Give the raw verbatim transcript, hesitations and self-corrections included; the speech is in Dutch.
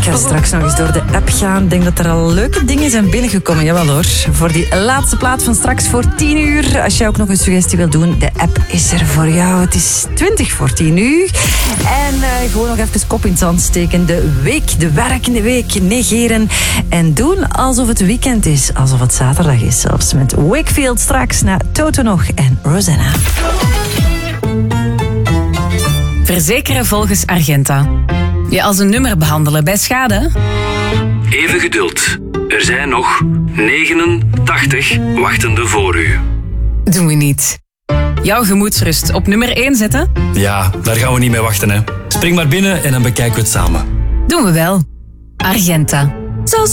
ga straks nog eens door de app gaan. Ik denk dat er al leuke dingen zijn binnengekomen. Jawel hoor. Voor die laatste plaat van straks voor tien uur. Als jij ook nog een suggestie wilt doen, de app is er voor jou. Het is twintig voor tien uur. En uh, gewoon nog even kop in het zand steken. De week, de werkende week negeren. En doen alsof het weekend is. Alsof het zaterdag is zelfs. Met Wakefield straks naar Toto nog en Rosanna. Verzekeren volgens Argenta. Je als een nummer behandelen bij schade? Even geduld. Er zijn nog negenentachtig wachtende voor u. Doen we niet. Jouw gemoedsrust op nummer één zetten? Ja, daar gaan we niet mee wachten, hè. Spring maar binnen en dan bekijken we het samen. Doen we wel. Argenta. Zo